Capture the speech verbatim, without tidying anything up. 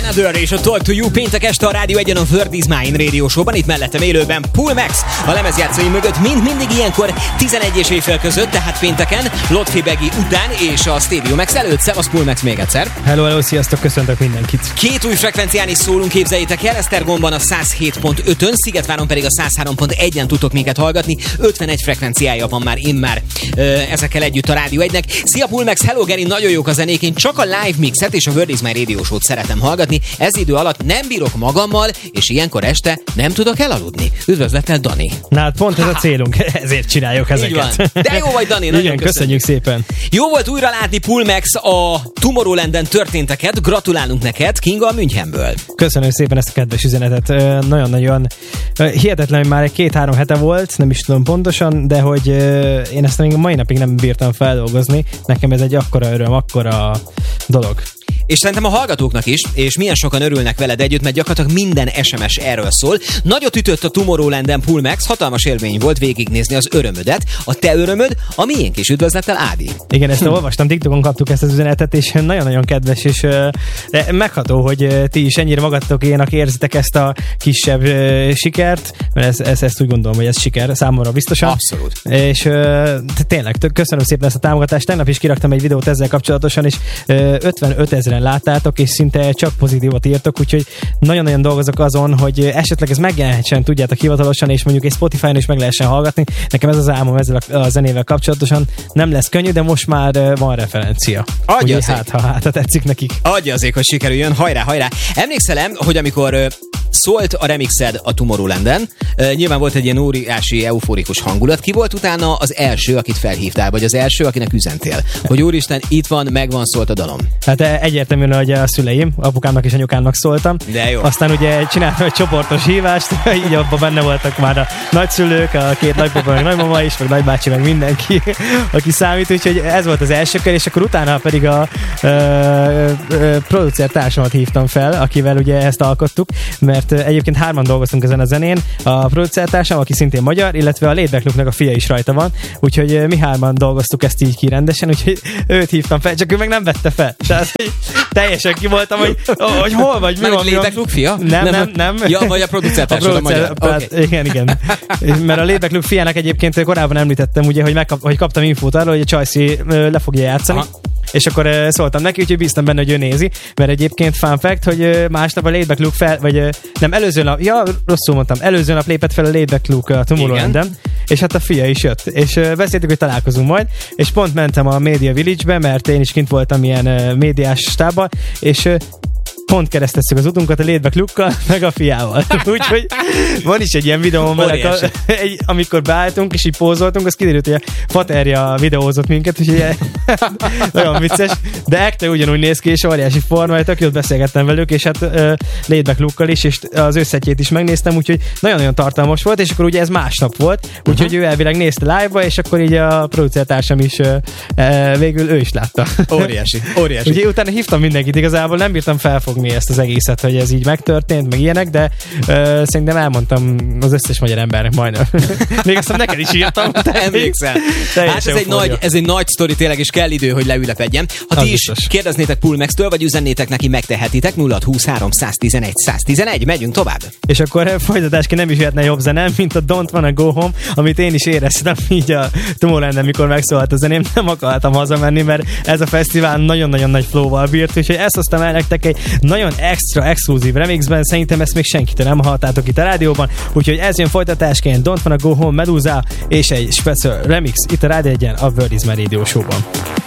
Another és a Talk to You péntek este a Rádió egyen a Word is Mine Radio Show-ban, itt mellettem élőben Pull Max, a lemezjátszói mögött, mint mindig ilyenkor tizenegy és éjfél között, tehát pénteken, Lotfi Begi után és a Stadium Max előtt. Szevasz Pull Max még egyszer. Hello, hello, sziasztok, köszöntök mindenkit. Két új frekvencián is szólunk, képzeljétek el, Esztergomban a száz hét pont ötön, Szigetváron pedig a száz három pont egyen tudtok minket hallgatni, ötvenegy frekvenciája van már immár ezekkel együtt a Rádió egynek. Szia Pull Max, hello Geri, nagyon jók a zenék, én csak a live mixet és a Word is Mine Radio Show-t szeretem hallgatni, ez idő alatt nem bírok magammal, és ilyenkor este nem tudok elaludni. Üdvözlettel, Dani. Na hát pont ez a célunk, ezért csináljuk ezeket. De jó vagy, Dani, nagyon igen, köszönjük. köszönjük szépen. Jó volt újra látni Pull Max a Tomorrowlanden történteket, gratulálunk neked, Kinga a Münchenből. Köszönöm szépen ezt a kedves üzenetet, nagyon-nagyon hihetetlen, hogy már egy két-három hete volt, nem is tudom pontosan, de hogy én ezt még a mai napig nem bírtam feldolgozni, nekem ez egy akkora öröm, akkora dolog. És szerintem a hallgatóknak is, és milyen sokan örülnek veled együtt, mert gyakorlatilag minden es em es erről szól. Nagyot ütött a Tomorrowlanden Pull Max, hatalmas élmény volt végignézni az örömödet, a te örömöd, a miénk is. Üdvözlettel, Ádi. Igen, ezt hm. olvastam, TikTokon kaptuk ezt az üzenetet, és nagyon-nagyon kedves, és uh, megható, hogy uh, ti is ennyire magatokénak érzitek ezt a kisebb uh, sikert, mert ez, ez, ezt úgy gondolom, hogy ez siker számomra biztosan. Abszolút. És uh, tényleg, köszönöm szépen ezt a támogatást. Tegnap is kiraktam egy videót ezzel kapcsolatosan, és uh, ötvenöt ezeren láttátok, és szinte csak pozitívat írtok, úgyhogy nagyon-nagyon dolgozok azon, hogy esetleg ez megjelenhetsen, tudjátok hivatalosan, és mondjuk egy Spotify-on is meg lehessen hallgatni. Nekem ez az álmom ezzel a zenével kapcsolatosan. Nem lesz könnyű, de most már van referencia. Adja az hát, ha hát, ha tetszik nekik. Adja azért, hogy sikerüljön. Hajrá, hajrá. Emlékszel, hogy amikor uh, szólt a remixed a Tomorrowlanden, uh, nyilván volt egy ilyen óriási, euforikus hangulat. Ki volt utána az első, akit felhívtál, vagy az első, akinek üzentél? Hogy úristen, itt van, megvan, szólt a dalom. Hát egyértelműen, hogy a szüleim, apukámnak és anyukámnak szóltam. De jó. Aztán ugye csináltam egy csoportos hívást, így abban benne voltak már a nagyszülők, a két nagypapa, meg nagymama is, meg nagybácsi, meg mindenki, aki számít, úgyhogy ez volt az első kör, és akkor utána pedig a ö, ö, producer társamat hívtam fel, akivel ugye ezt alkottuk, mert egyébként hárman dolgoztunk ezen a zenén, a producer társam, aki szintén magyar, illetve a Laid Back Luke-nak a fia is rajta van, úgyhogy mi hárman dolgoztuk ezt így ki rendesen, úgyhogy őt hívtam fel, csak ő meg nem vette fel. Tehát teljesen ki voltam, hogy, hogy hol vagy, mi van. Laid Back Luke fia? Nem, nem, nem. nem. Ja, vagy a producer társad a magyar. Okay. Igen, igen. Mert a Laid Back Luke fiának egyébként korábban említettem, ugye, hogy, megkap, hogy kaptam infót arról, hogy a Csajci le fogja játszani. Aha. És akkor uh, szóltam neki, úgyhogy bíztam benne, hogy ő nézi, mert egyébként fun fact, hogy uh, másnap a Laid Back Luke fel, vagy uh, nem, előző nap, ja, rosszul mondtam, előző nap lépett fel a Laid Back Luke a Tomorrowlanden, és hát a fia is jött, és uh, beszéltük, hogy találkozunk majd, és pont mentem a Media Village-be, mert én is kint voltam ilyen uh, médiás stábban, és uh, pont keresztezzük az utunkat a Laid Back Luke-kal, meg a fiával. Úgyhogy van is egy ilyen videóm velek, amikor beálltunk, és így pózoltunk, az kiderült, hogy a faterja videózott minket, úgyhogy nagyon vicces, de ekte ugyanúgy néz ki, és óriási forma, tök jót beszélgettem velük, és hát uh, Laid Back Luke-kal is, és az összetjét is megnéztem, úgyhogy nagyon-nagyon tartalmas volt, és akkor ugye ez másnap volt, úgyhogy uh-huh. ő elvileg nézte live-ba, és akkor így a producertársam is uh, uh, végül ő is látta. Óriási, óriási. Úgyhogy utána hívtam mindenkit, igazából nem bírtam felfogni ezt az egészet, hogy ez így megtörtént, meg ilyenek, de uh, szerintem elmondtam az összes magyar embernek majdnem. Még aztán neked is írtam. Emlékszel. Hát ez egy, nagy, ez egy nagy sztori tényleg, és kell idő, hogy leülepedjen. Ha ti az is biztos. Kérdeznétek Pull Max-től, vagy üzennétek neki, megtehetitek. Nulla húszhárom száztizenegy száztizenegy, megyünk tovább. És akkor folytatásként nem is jöhetne jobb zene, mint a Don't Wanna Go Home, amit én is éreztem így a Tomorrowlanden, mikor megszólalt a zeném. Nem akartam hazamenni, mert ez a fesztivál nagyon-nagyon nagy flow-val bírt, úgyhogy ezt hoztam el nektek egy nagyon extra, exkluzív remixben, szerintem ezt még senkitől nem hallottátok itt a rádióban, úgyhogy ez jön folytatásként, Don't Wanna Go Home, Medusa, és egy special remix itt a Rádió egyen a Word is Mine Radio Show-ban.